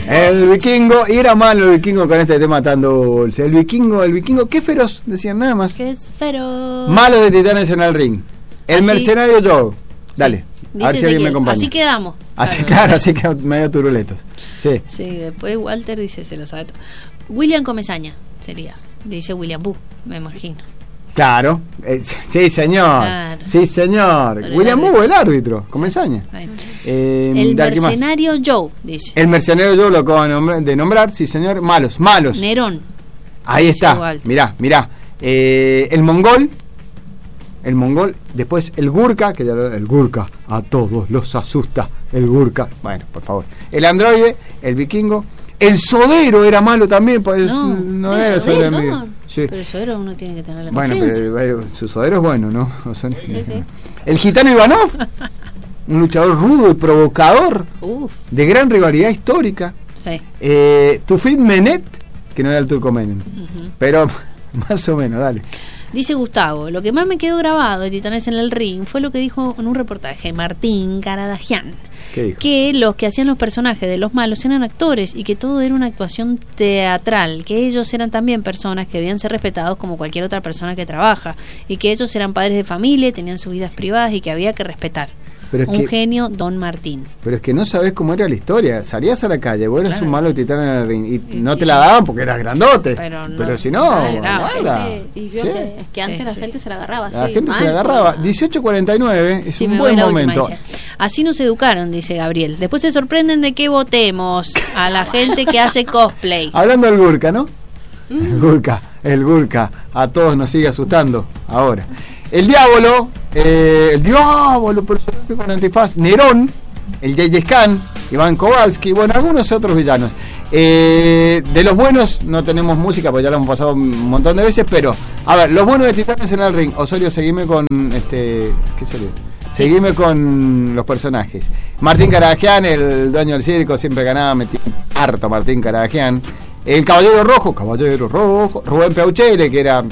El vikingo, y era malo el vikingo con este tema tan dulce. El vikingo, qué feroz, decían nada más. Qué es feroz. Malo de Titanes en el ring. El así, mercenario Joe. Dale, dice a ver si alguien me acompaña. Así quedamos. Así, claro, así que medio turuletos. Sí. Sí, después Walter dice, se lo sabe todo. William Comesaña sería. Dice William Boo, me imagino. Claro, sí señor, Claro. Sí señor. Pero William Boo, el árbitro, Comesaña. El mercenario Joe, dice. El mercenario Joe lo acabo de nombrar, sí señor. Malos. Nerón. Ahí está, mirá. El mongol, después el Gurka, que el Gurka a todos los asusta, el Gurka. Bueno, por favor. El androide, el vikingo. El sodero era malo también, pues no era el sodero amigo. Sí. Pero el sodero uno tiene que tener la bueno, confianza. pero su sodero es bueno, ¿no? O sea, Sí. El gitano Ivanov, un luchador rudo y provocador, de gran rivalidad histórica. Sí. Tufin Menet, que no era el Turcomen, pero más o menos, dale. Dice Gustavo, lo que más me quedó grabado de Titanes en el Ring fue lo que dijo en un reportaje Martín Karadagian. ¿Qué dijo? Que los que hacían los personajes de los malos eran actores y que todo era una actuación teatral, que ellos eran también personas que debían ser respetados como cualquier otra persona que trabaja, y que ellos eran padres de familia, tenían sus vidas privadas y que había que respetar. Pero es genio, Don Martín. Pero es que no sabés cómo era la historia. Salías a la calle, vos eras un malo titán en el ring y no te la daban porque eras grandote. Pero si no, nada. Y vio que antes la gente se la agarraba. La gente se la agarraba. 18:49 es un buen momento. Así nos educaron, dice Gabriel. Después se sorprenden de que votemos a la gente que hace cosplay. Hablando del Gurka, ¿no? El Gurka. A todos nos sigue asustando ahora. El diablo, personaje con antifaz, Nerón, el Gengis Khan, Iván Kowalski, bueno, algunos otros villanos. De los buenos no tenemos música porque ya lo hemos pasado un montón de veces, pero a ver, los buenos de Titanes en el Ring. Osorio, seguime con ¿qué sería? Seguime con los personajes. Martín Karadagian, el dueño del circo, siempre ganaba, metía harto Martín Karadagian. El Caballero Rojo, Rubén Peuchele, que era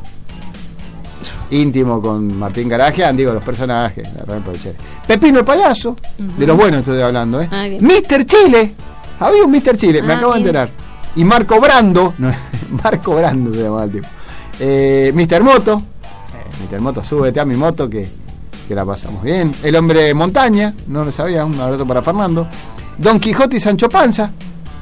íntimo con Martín Karadagian, digo, los personajes. Pepino el payaso, de los buenos estoy hablando, Mr. Chile, había un Mr. Chile, me acabo de enterar. Y Marco Brando, Marco Brando se llamaba el tipo. Mr. Moto, súbete a mi moto que la pasamos bien. El hombre montaña, no lo sabía, un abrazo para Fernando. Don Quijote y Sancho Panza,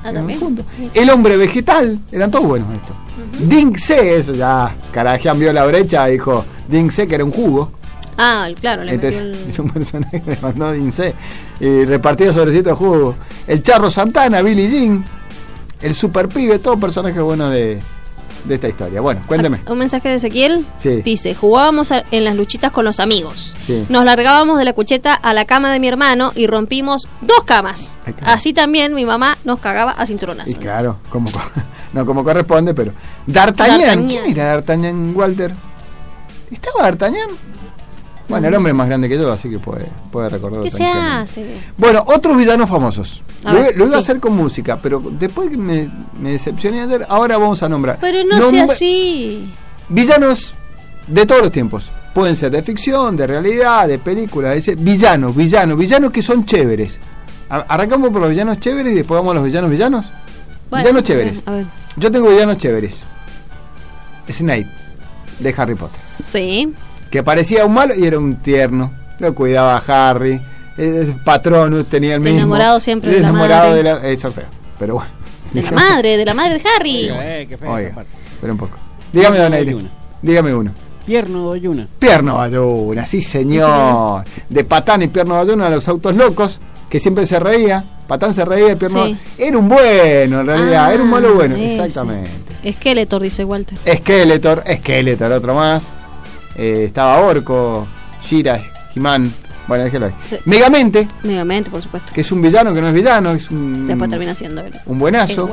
el hombre vegetal, eran todos buenos estos. Ding C, eso ya, Karadagian vio la brecha y dijo Ding C, que era un jugo. Claro, es un personaje que le mandó Ding C y repartía sobrecitos de jugo. El Charro Santana, Billie Jean, el Super Pibe, todos personajes buenos de esta historia. Bueno, cuénteme. Un mensaje de Ezequiel. Sí. Dice, jugábamos en las luchitas con los amigos. Sí. Nos largábamos de la cucheta a la cama de mi hermano y rompimos 2 camas. Así también mi mamá nos cagaba a cinturonazos. Y claro, como corresponde, pero D'Artagnan. ¿Quién era D'Artagnan, Walter? ¿Estaba D'Artagnan? Bueno, el hombre es más grande que yo, así que puede recordarlo. ¿Qué se hace? Bueno, otros villanos famosos. Lo iba a hacer con música, pero después que me decepcioné ayer, ahora vamos a nombrar. Pero no sea así. Villanos de todos los tiempos. Pueden ser de ficción, de realidad, de película. Villanos que son chéveres. Arrancamos por los villanos chéveres y después vamos a los villanos. Bueno, villanos chéveres. A ver. Yo tengo villanos chéveres. Snape, de Harry Potter. Sí. Que parecía un malo y era un tierno. Lo cuidaba a Harry. Patronus tenía el mismo. Enamorado siempre de la madre. Eso es feo, pero bueno. De la madre de Harry. Sí, qué feo. Oiga, espera un poco. Dígame, don Aire. Dígame uno. Pierno Doyuna. Pierno Doyuna, sí señor. De Patán y Pierno Doyuna, los autos locos, que siempre se reía. Patán se reía de Pierno. Sí. Era un bueno, en realidad. Era un malo bueno. Exactamente. Skeletor, dice Walter. Skeletor, otro más. Estaba Orco, Shira, He-Man. Bueno, déjelo ahí. Megamente, por supuesto. Que es un villano que no es villano. Es después termina siendo un buenazo.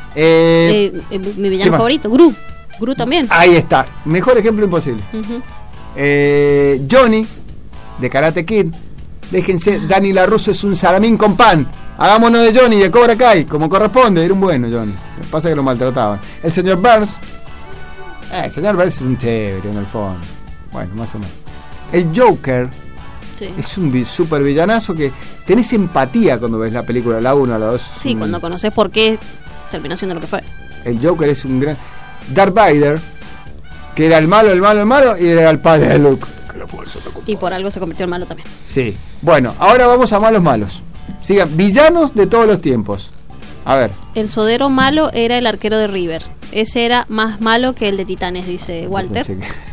Mi villano favorito, Gru también. Ahí está. Mejor ejemplo imposible. Johnny, de Karate Kid. Déjense, Dani LaRusso es un salamín con pan. Hagámonos de Johnny, de Cobra Kai, como corresponde. Era un bueno Johnny. Lo que pasa es que lo maltrataban. El señor Burns. El señor Burns es un chévere en el fondo. Bueno, más o menos. El Joker, Sí. Es un super villanazo que tenés empatía cuando ves la película, la 1, la 2. Sí, cuando conoces por qué terminó siendo lo que fue. El Joker es un gran... Darth Vader, que era el malo, y era el padre de Luke. Que la fuerza te acompañe. Y por algo se convirtió en malo también. Sí. Bueno, ahora vamos a malos. Sigan, villanos de todos los tiempos. A ver. El sodero malo era el arquero de River. Ese era más malo que el de Titanes, dice Walter.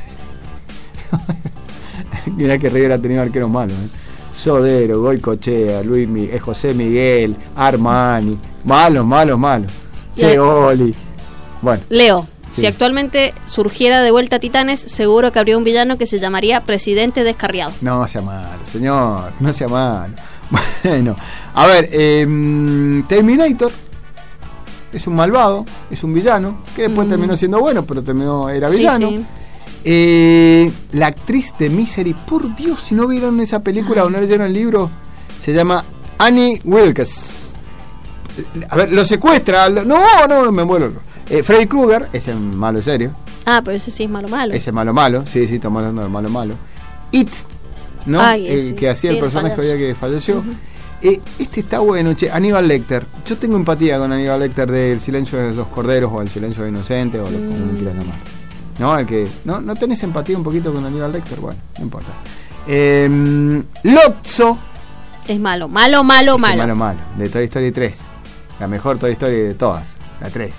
Mirá que River ha tenido arqueros malos. Sodero, Goicochea, José Miguel, Armani. Malos. Seoli. Bueno. Leo. Sí. Si actualmente surgiera de vuelta Titanes, seguro que habría un villano que se llamaría Presidente Descarriado. No sea malo, señor. No sea malo. Bueno, a ver, Terminator es un malvado, es un villano, que después terminó siendo bueno, pero era villano. Sí. La actriz de Misery, por Dios, si no vieron esa película o no leyeron el libro, se llama Annie Wilkes. A ver, lo secuestra. No, me muero. Freddy Krueger, ese malo serio. Ah, pero ese sí es malo. Ese malo, sí, estamos hablando del malo. It, ¿no? El que hacía el personaje que falleció. Este está bueno, Aníbal Lecter. Yo tengo empatía con Aníbal Lecter de El silencio de los corderos o El silencio de los inocentes o como quieras llamar. ¿No? El que no tenés empatía un poquito con Aníbal Lecter, bueno, no importa. Lotso es malo. Malo, de Toy Story 3. La mejor Toy Story de todas, la 3.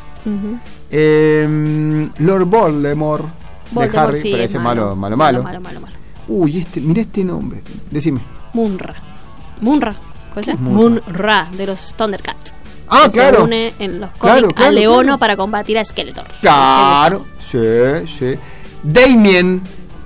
Lord Voldemort de Harry, sí, pero ese malo. Uy, mirá este nombre. Decime. Munra. ¿Cuál es? Munra, de los Thundercats. Ah, claro. Se une en los cómics a Leono para combatir a Skeletor. Claro, sí. Damien.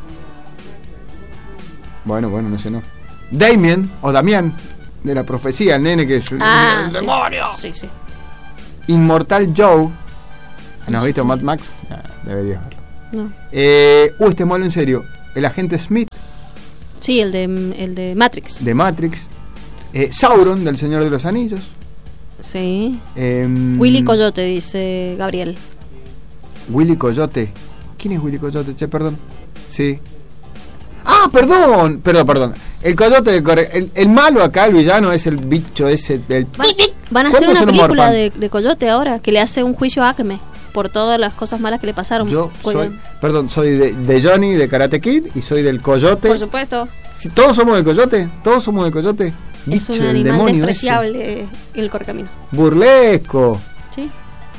Bueno, no sé, no. Damien, o Damián, de la profecía, el nene que es el demonio. Sí. Inmortal Joe. ¿No has visto Mad Max? Deberías verlo. No. Este malo en serio. El agente Smith. Sí, el de Matrix. De Matrix. Sauron, del Señor de los Anillos. Sí. Willy Coyote, dice Gabriel. Willy Coyote. ¿Quién es Willy Coyote? Perdón. Sí. Ah, perdón. El Coyote el malo acá, el villano, es el bicho ese del... Van a hacer una película de Coyote ahora, que le hace un juicio a Acme por todas las cosas malas que le pasaron. Yo soy de Johnny, de Karate Kid, y soy del Coyote. Por supuesto. ¿Todos somos del Coyote? Es un animal despreciable, el correcamino. Burlesco. Sí.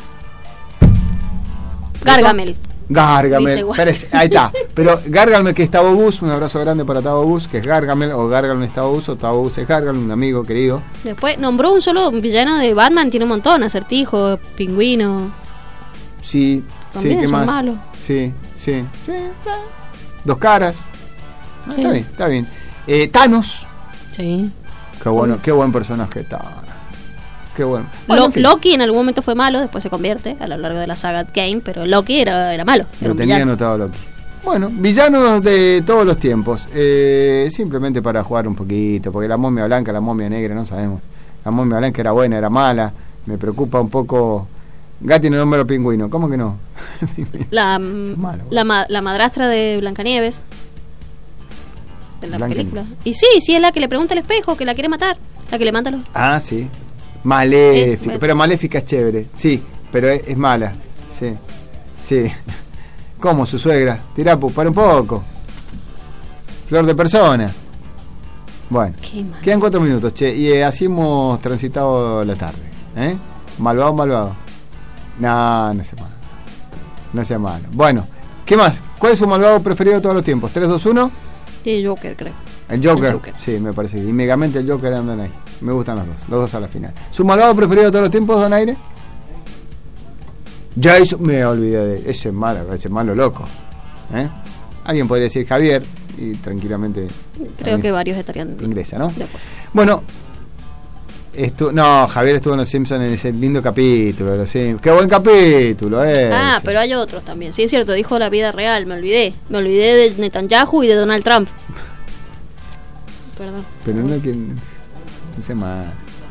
Gargamel. Ahí está. Pero Gargamel, que es Tavo Bus, un abrazo grande para Tavo Bus, que es Gargamel, o Gargamel es Tavo Bus, o Tavo Bus es Gargamel, un amigo querido. Después nombró un solo villano de Batman, tiene un montón, Acertijo, Pingüino. Sí, también ¿qué más? Malo. Sí. Dos caras. Sí. Está bien. Thanos. Sí. Qué buen personaje Thanos. Qué bueno. Loki en algún momento fue malo, después se convierte a lo largo de la saga Game, pero Loki era malo. Lo tenía anotado Loki. Bueno, villanos de todos los tiempos. Simplemente para jugar un poquito, porque la momia blanca, la momia negra, no sabemos. La momia blanca era buena, era mala. Me preocupa un poco. Gatti en el número pingüino, ¿cómo que no? La madrastra de Blancanieves. De la película. Y sí, es la que le pregunta al espejo, que la quiere matar. La que le mata los... Ah, sí. Maléfica, pero Maléfica es chévere. Sí, pero es mala. Sí. ¿Cómo su suegra? Tirapu, para un poco. Flor de persona. Bueno, quedan 4 minutos, y así hemos transitado la tarde. Malvado. No sea malo. Bueno, ¿qué más? ¿Cuál es su malvado preferido de todos los tiempos? ¿3, 2, 1? Sí, Joker, creo. El Joker. Sí, me parece. Y Megamente el Joker andan ahí. Me gustan los dos a la final. ¿Su malvado preferido de todos los tiempos, Donaire? Ya eso me olvidé de ese malo loco. Alguien podría decir Javier y tranquilamente. Creo que varios estarían. Ingresa, ¿no? Bueno. Javier estuvo en Los Simpsons en ese lindo capítulo. ¡Qué buen capítulo! Pero hay otros también. Sí, es cierto, dijo la vida real, me olvidé. Me olvidé de Netanyahu y de Donald Trump. Perdón. Pero no sea mal.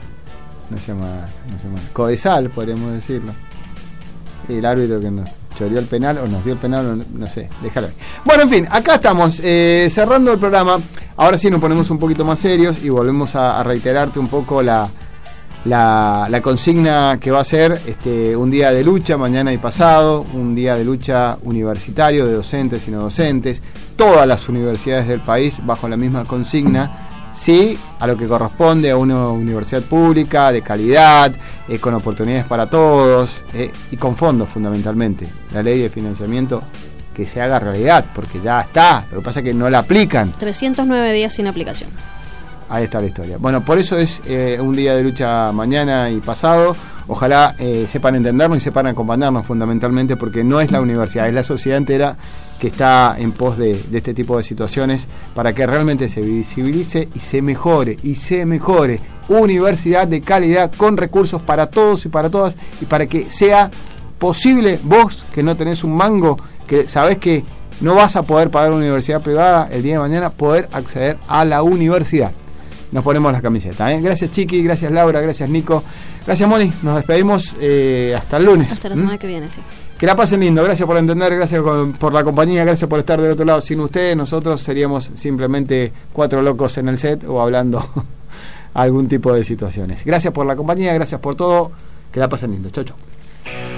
Codesal, podríamos decirlo. El árbitro que nos choreó el penal o nos dio el penal, no sé, déjalo ahí. Bueno, en fin, acá estamos cerrando el programa. Ahora sí nos ponemos un poquito más serios y volvemos a reiterarte un poco la consigna que va a ser un día de lucha mañana y pasado, un día de lucha universitario de docentes y no docentes, todas las universidades del país bajo la misma consigna, sí, a lo que corresponde a una universidad pública, de calidad, con oportunidades para todos y con fondos fundamentalmente. La ley de financiamiento que se haga realidad, porque ya está, lo que pasa es que no la aplican. 309 días sin aplicación. Ahí está la historia. Bueno, por eso es un día de lucha mañana y pasado. Ojalá sepan entendernos y sepan acompañarnos fundamentalmente, porque no es la universidad, es la sociedad entera que está en pos de este tipo de situaciones para que realmente se visibilice y se mejore. Universidad de calidad con recursos para todos y para todas, y para que sea posible, vos que no tenés un mango, que sabés que no vas a poder pagar una universidad privada el día de mañana, poder acceder a la universidad. Nos ponemos las camisetas. Gracias Chiqui, gracias Laura, gracias Nico, gracias Moni, nos despedimos hasta el lunes. Hasta la semana que viene, sí. Que la pasen lindo, gracias por entender, gracias por la compañía, gracias por estar del otro lado. Sin ustedes nosotros seríamos simplemente 4 locos en el set o hablando algún tipo de situaciones. Gracias por la compañía, gracias por todo, que la pasen lindo. Chau, chau.